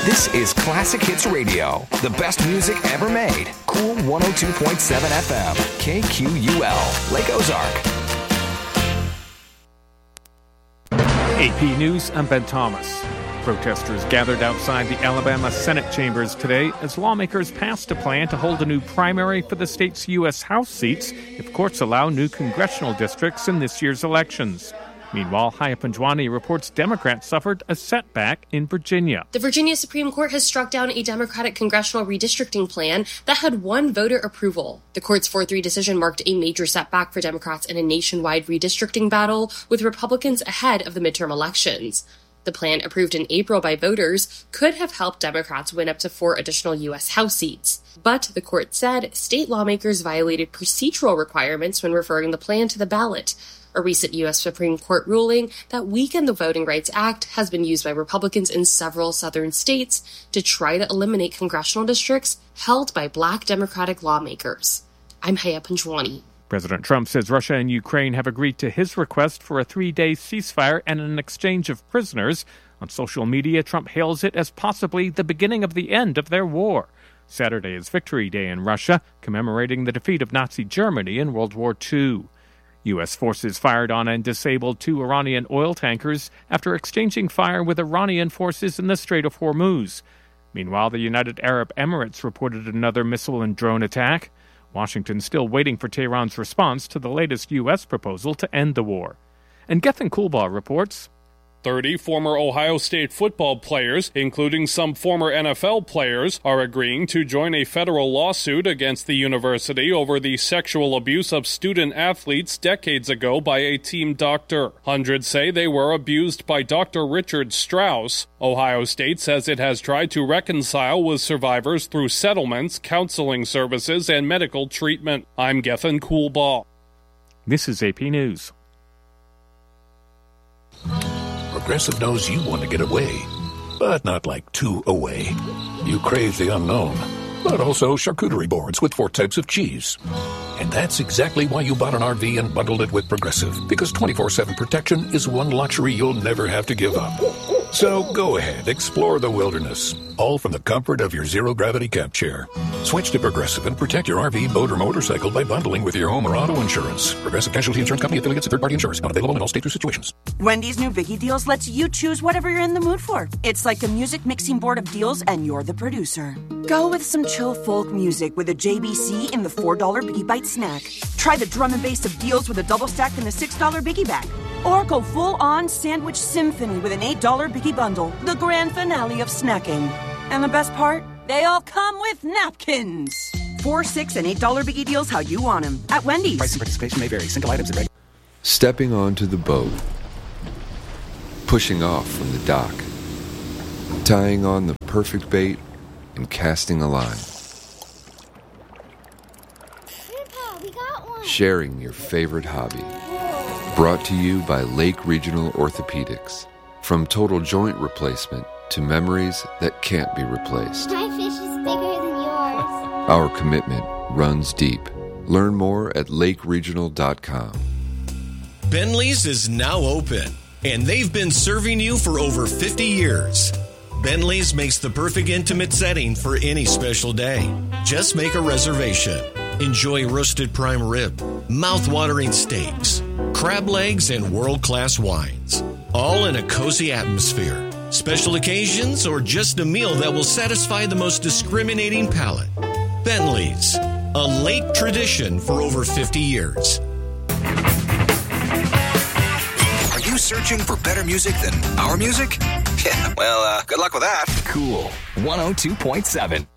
This is Classic Hits Radio, the best music ever made. Cool 102.7 FM, KQUL, Lake Ozark. AP News, I'm Ben Thomas. Protesters gathered outside the Alabama Senate chambers today as lawmakers passed a plan to hold a new primary for the state's U.S. House seats if courts allow new congressional districts in this year's elections. Meanwhile, Haya Panjwani reports Democrats suffered a setback in Virginia. The Virginia Supreme Court has struck down a Democratic congressional redistricting plan that had won voter approval. The court's 4-3 decision marked a major setback for Democrats in a nationwide redistricting battle, with Republicans ahead of the midterm elections. The plan, approved in April by voters, could have helped Democrats win up to 4 additional U.S. House seats. But the court said state lawmakers violated procedural requirements when referring the plan to the ballot. A recent U.S. Supreme Court ruling that weakened the Voting Rights Act has been used by Republicans in several southern states to try to eliminate congressional districts held by black Democratic lawmakers. I'm Haya Panjwani. President Trump says Russia and Ukraine have agreed to his request for a 3-day ceasefire and an exchange of prisoners. On social media, Trump hails it as possibly the beginning of the end of their war. Saturday is Victory Day in Russia, commemorating the defeat of Nazi Germany in World War II. U.S. forces fired on and disabled 2 Iranian oil tankers after exchanging fire with Iranian forces in the Strait of Hormuz. Meanwhile, the United Arab Emirates reported another missile and drone attack. Washington still waiting for Tehran's response to the latest U.S. proposal to end the war. And Gethin Coolbaugh reports 30 former Ohio State football players, including some former NFL players, are agreeing to join a federal lawsuit against the university over the sexual abuse of student-athletes decades ago by a team doctor. Hundreds say they were abused by Dr. Richard Strauss. Ohio State says it has tried to reconcile with survivors through settlements, counseling services, and medical treatment. I'm Gethin Coolbaugh. This is AP News. Progressive knows you want to get away, but not like too away. You crave the unknown, but also charcuterie boards with 4 types of cheese. And that's exactly why you bought an RV and bundled it with Progressive, because 24/7 protection is one luxury you'll never have to give up. So go ahead, explore the wilderness, all from the comfort of your zero-gravity camp chair. Switch to Progressive and protect your RV, boat, or motorcycle by bundling with your home or auto insurance. Progressive Casualty Insurance Company, affiliates, and third-party insurers. Not available in all states or situations. Wendy's new Biggie Deals lets you choose whatever you're in the mood for. It's like a music mixing board of deals, and you're the producer. Go with some chill folk music with a JBC in the $4 Biggie Bite snack. Try the drum and bass of deals with a double stack in the $6 Biggie Bag. Or go full-on sandwich symphony with an $8 Biggie Bundle, the grand finale of snacking. And the best part? They all come with napkins. $4, $6, and $8 Biggie Deals how you want them at Wendy's. Price and participation may vary. Single items and Stepping onto the boat. Pushing off from the dock. Tying on the perfect bait and casting a line. Grandpa, we got one. Sharing your favorite hobby. Brought to you by Lake Regional Orthopedics. From total joint replacement to memories that can't be replaced. My fish is bigger than yours. Our commitment runs deep. Learn more at lakeregional.com. Bentley's is now open, and they've been serving you for over 50 years. Bentley's makes the perfect intimate setting for any special day. Just make a reservation. Enjoy roasted prime rib, mouth-watering steaks, crab legs, and world-class wines. All in a cozy atmosphere. Special occasions or just a meal that will satisfy the most discriminating palate. Bentley's, a lake tradition for over 50 years. Are you searching for better music than our music? Yeah, well, good luck with that. Cool 102.7.